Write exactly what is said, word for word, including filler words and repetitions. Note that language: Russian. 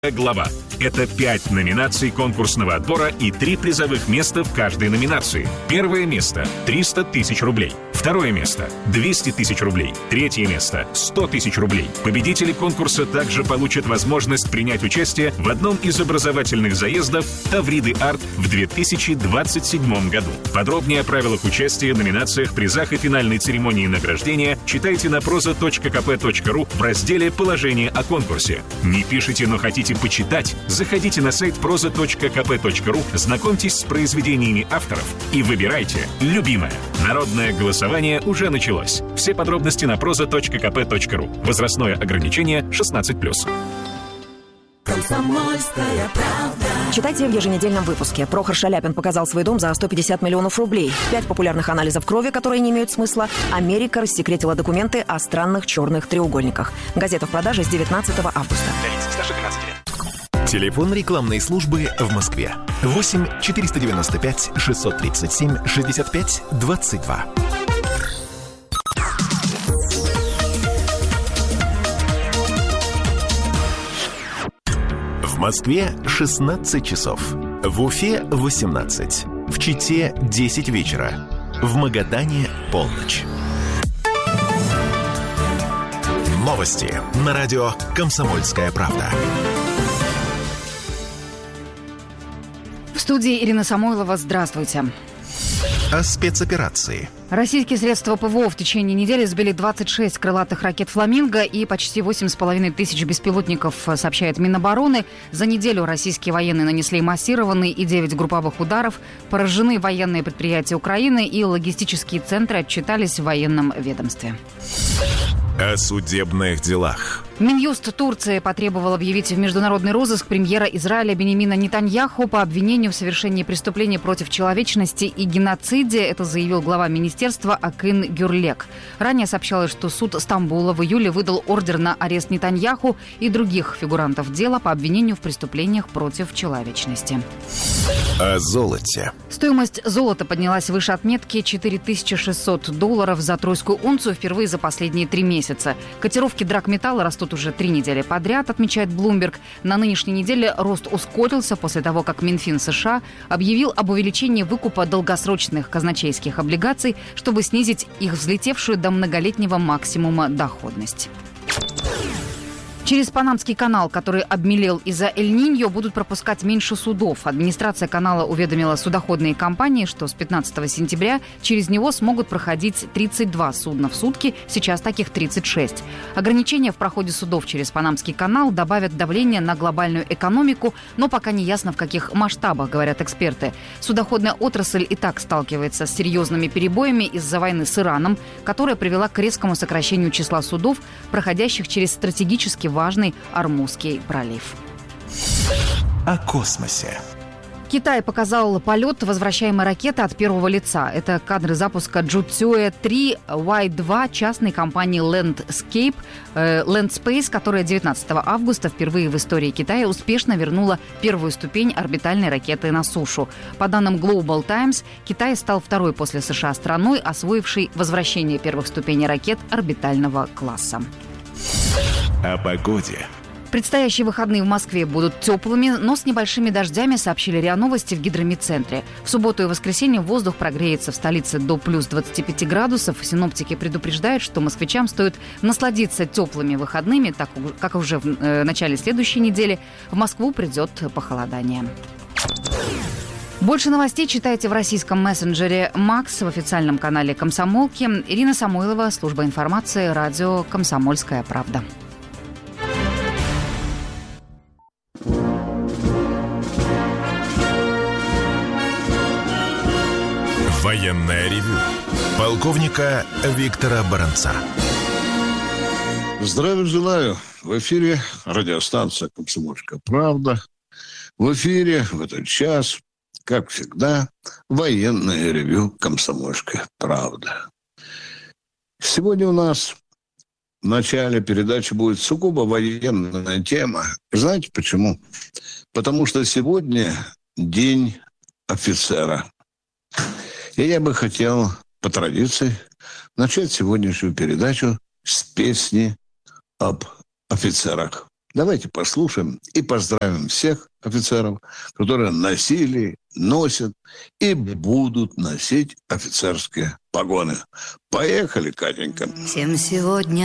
Глава. Это пять номинаций конкурсного отбора и три призовых места в каждой номинации. Первое место – триста тысяч рублей. Второе место – двести тысяч рублей. Третье место – сто тысяч рублей. Победители конкурса также получат возможность принять участие в одном из образовательных заездов «Тавриды Арт» в две тысячи двадцать седьмом году. Подробнее о правилах участия, номинациях, призах и финальной церемонии награждения читайте на проза точка ка пэ точка ру в разделе «Положение о конкурсе». Не пишите, но хотите почитать? Заходите на сайт проза точка ка пэ точка ру, знакомьтесь с произведениями авторов и выбирайте любимое. Народное голосование уже началось. Все подробности на проза точка ка пэ точка ру. Возрастное ограничение шестнадцать плюс. Комсомольская правда. Читайте в еженедельном выпуске. Прохор Шаляпин показал свой дом за сто пятьдесят миллионов рублей. Пять популярных анализов крови, которые не имеют смысла. Америка рассекретила документы о странных черных треугольниках. Газета в продаже с девятнадцатого августа. Телефон рекламной службы в Москве. восемь четыреста девяносто пять шестьсот тридцать семь шестьдесят пять двадцать два. В Москве шестнадцать часов. В Уфе восемнадцать. В Чите десять вечера. В Магадане полночь. Новости на радио «Комсомольская правда». В студии Ирина Самойлова. Здравствуйте. О спецоперации. Российские средства ПВО в течение недели сбили двадцать шесть крылатых ракет «Фламинго» и почти восемь с половиной тысяч беспилотников, сообщает Минобороны. За неделю российские военные нанесли массированные и девять групповых ударов. Поражены военные предприятия Украины и логистические центры, отчитались в военном ведомстве. О судебных делах. Минюст Турции потребовал объявить в международный розыск премьера Израиля Биньямина Нетаньяху по обвинению в совершении преступлений против человечности и геноциде. Это заявил глава министерства Акын Гюрлек. Ранее сообщалось, что суд Стамбула в июле выдал ордер на арест Нетаньяху и других фигурантов дела по обвинению в преступлениях против человечности. О золоте. Стоимость золота поднялась выше отметки четыре тысячи шестьсот долларов за тройскую унцию впервые за последние три месяца. Котировки драгметалла растут уже три недели подряд, отмечает Bloomberg. На нынешней неделе рост ускорился после того, как Минфин США объявил об увеличении выкупа долгосрочных казначейских облигаций, чтобы снизить их взлетевшую до многолетнего максимума доходность. Через Панамский канал, который обмелел из-за Эль-Ниньо, будут пропускать меньше судов. Администрация канала уведомила судоходные компании, что с пятнадцатого сентября через него смогут проходить тридцать два судна в сутки, сейчас таких тридцать шесть. Ограничения в проходе судов через Панамский канал добавят давление на глобальную экономику, но пока не ясно, в каких масштабах, говорят эксперты. Судоходная отрасль и так сталкивается с серьезными перебоями из-за войны с Ираном, которая привела к резкому сокращению числа судов, проходящих через стратегически важные важный Ормузский пролив. О космосе. Китай показал полет возвращаемой ракеты от первого лица. Это кадры запуска Джуцюэ три вай два частной компании Landscape, э, Landspace, которая девятнадцатого августа впервые в истории Китая успешно вернула первую ступень орбитальной ракеты на сушу. По данным Global Times, Китай стал второй после США страной, освоившей возвращение первых ступеней ракет орбитального класса. О погоде. Предстоящие выходные в Москве будут теплыми, но с небольшими дождями, сообщили РИА Новости в гидромедцентре. В субботу и воскресенье воздух прогреется в столице до плюс двадцати пяти градусов. Синоптики предупреждают, что москвичам стоит насладиться теплыми выходными, так как уже в э, начале следующей недели в Москву придет похолодание. Больше новостей читайте в российском мессенджере Макс, в официальном канале Комсомолки. Ирина Самойлова, служба информации, радио «Комсомольская правда». Военное ревю полковника Виктора Баранца. Здравия желаю. В эфире радиостанция «Комсомольская правда». В эфире в этот час, как всегда, военное ревю «Комсомольская правда». Сегодня у нас в начале передачи будет сугубо военная тема. Знаете почему? Потому что сегодня день офицера. И я бы хотел, по традиции, начать сегодняшнюю передачу с песни об офицерах. Давайте послушаем и поздравим всех офицеров, которые носили, носят и будут носить офицерские погоны. Поехали, Катенька. Всем сегодня